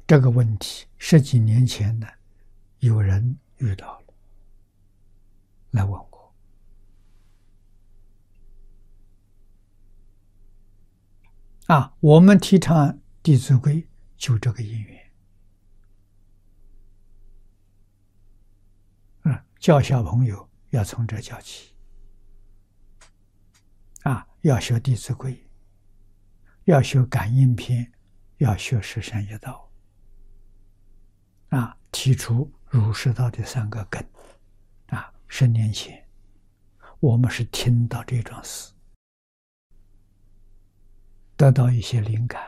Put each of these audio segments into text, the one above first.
这个问题十几年前呢，有人遇到了，来问我我们提倡《弟子规》，就这个因缘。教小朋友要从这教起，要学《弟子规》，要学感应篇，要学十善业道，提出儒释道的三个根。10年前，我们是听到这桩事，得到一些灵感，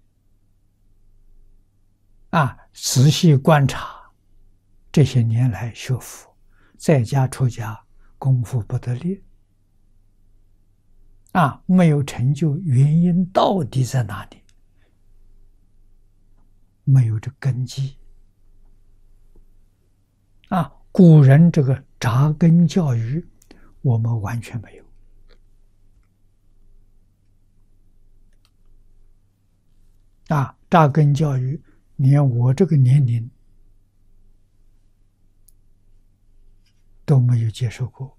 仔细观察，这些年来学佛，在家出家，功夫不得力，没有成就，原因到底在哪里？没有这根基。古人这个扎根教育，我们完全没有。扎根教育，连我这个年龄都没有接受过。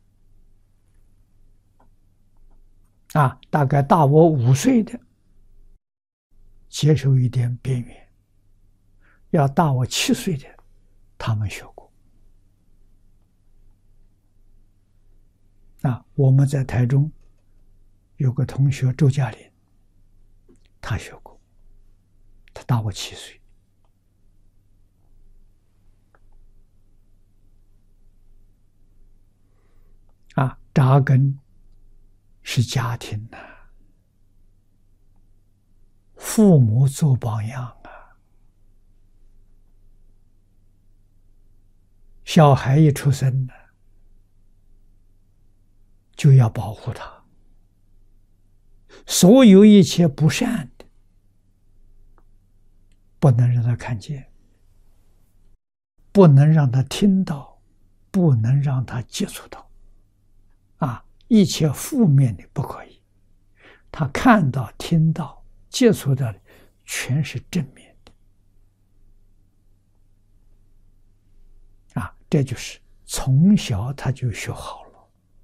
大概大我5岁的接受一点边缘，要大我7岁的他们学过。我们在台中有个同学周嘉林，他学过，他大我7岁。扎根是家庭父母做榜样小孩一出生就要保护他，所有一切不善的不能让他看见，不能让他听到，不能让他接触到。一切负面的不可以，他看到、听到、接触到的全是正面的。这就是从小他就学好了。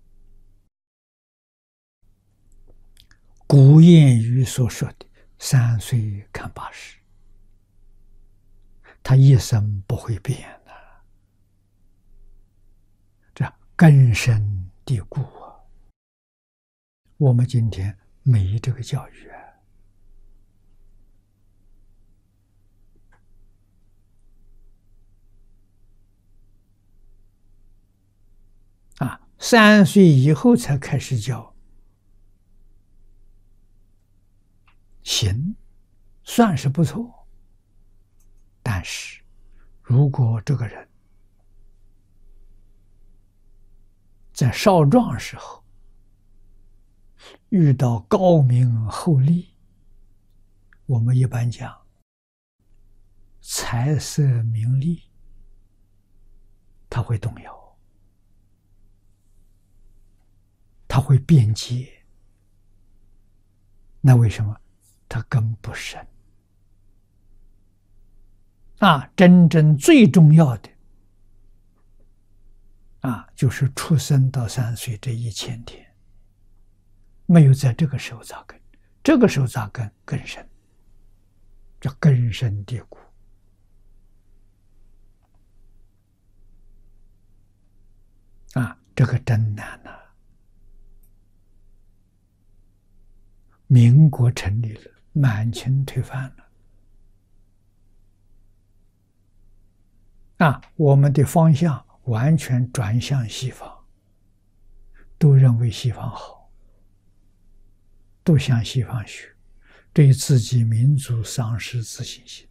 古谚语所说的3岁看80，他一生不会变的，这根深蒂固我们今天没这个教育3岁以后才开始教，行，算是不错。但是，如果这个人在少壮时候遇到高名厚利，我们一般讲财色名利，他会动摇，他会变节。那为什么？他根不深。真正最重要的就是出生到3岁这1000天，没有在这个时候扎根，这个时候扎根更深，这根深蒂固这个真难民国成立了，满清推翻了我们的方向完全转向西方，都认为西方好，都向西方学，对自己民族丧失自信心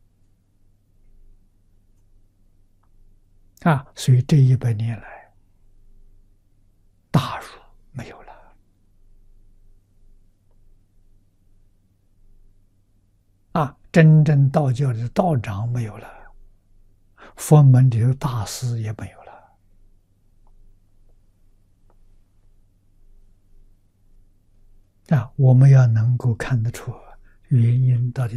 所以这100年来大儒没有了真正道教的道长没有了，佛门里的大师也没有了我们要能够看得出原因到底